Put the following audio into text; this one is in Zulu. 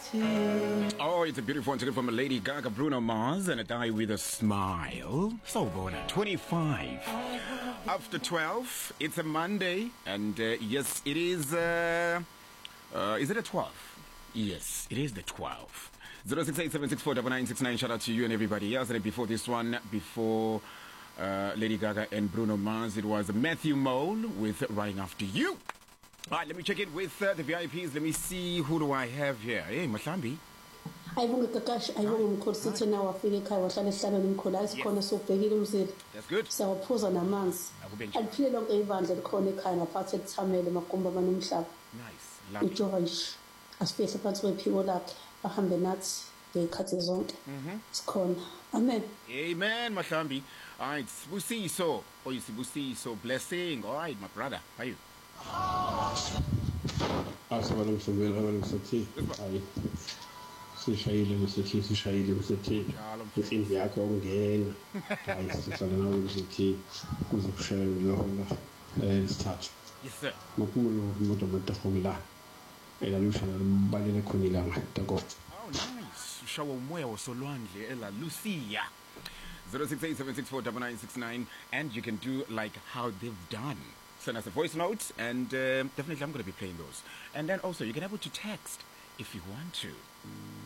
Oh, it's a beautiful one today from a Lady Gaga, Bruno Mars, and a Die With A Smile. So, Bona, 25. After 12, it's a Monday, and yes, it is it a 12? Yes, it is the 12. 068764969. Shout out to you and everybody else. And before this one, before Lady Gaga and Bruno Mars, it was Matthew Mole with Running After You. All right, let me check in with the VIPs. Let me see, who do I have here? Hey, Mahlambi. Ayibonge Kakashi, ayibonge umkhulu sithi nawe wafika ekhaya wahlala esihlabeni umkhulu asikhona sobhekile umzila. That's good. Siyawuphuza namanzi. Aliphile lonke ivandla likhona ekhaya ngaphansi ethamele magumba banomhlaba. Nice. Ujoba nje asifihle phansi kwephiko lakhe ahambe nathi ngekhathi zonke. Sikhona. Amen. Amen, Mahlambi. All right, Sibusiso. Oh, you Sibusiso. Blessing. All right, my brother. How are you? Asalamu alaykum. Sishayile msethi insindi yakho ongena hayi sihlala nawe msethi kuze kushaya lohola isithathu. Yes sir. Makulo umuntu matafungila elalushana balele khona ilanga tako. Oh nice. Ushawa umoya wosolwandle ela Lucia. 0687649969, and you can do like how they've done. Send us a voice note, and definitely I'm going to be playing those. And then also you can be able to text if you want to.